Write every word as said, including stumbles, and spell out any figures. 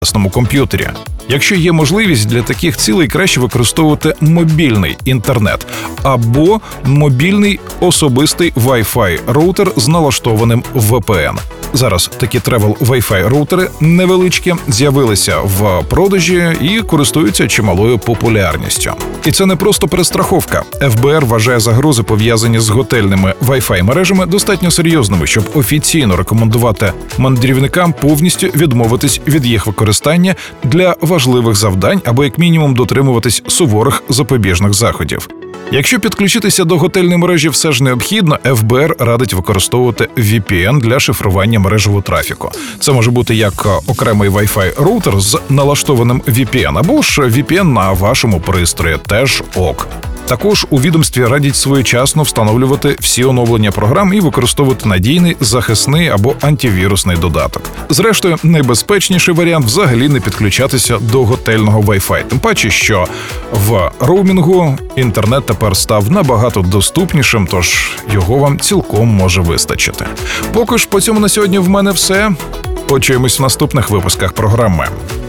власному комп'ютері. Якщо є можливість, для таких цілей краще використовувати мобільний інтернет або мобільний особистий Wi-Fi роутер з налаштованим ве пе ен. Зараз такі тревел Wi-Fi роутери невеличкі з'явилися в продажі і користуються чималою популярністю. І це не просто перестраховка. еф бе ер вважає загрози, пов'язані з готельними Wi-Fi мережами, достатньо серйозними, щоб офіційно рекомендувати мандрівникам повністю відмовитись від їх використання для важливих завдань або як мінімум дотримуватись суворих запобіжних заходів. Якщо підключитися до готельної мережі все ж необхідно, еф бе ер радить використовувати ві пі ен для шифрування мережевого трафіку. Це може бути як окремий Wi-Fi роутер з налаштованим ві пі ен, або ж ві пі ен на вашому пристрої, теж ок. Також у відомстві радять своєчасно встановлювати всі оновлення програм і використовувати надійний, захисний або антивірусний додаток. Зрештою, найбезпечніший варіант взагалі не підключатися до готельного Wi-Fi. Тим паче, що в роумінгу інтернет тепер став набагато доступнішим, тож його вам цілком може вистачити. Поки ж по цьому на сьогодні в мене все. Почуємось в наступних випусках програми.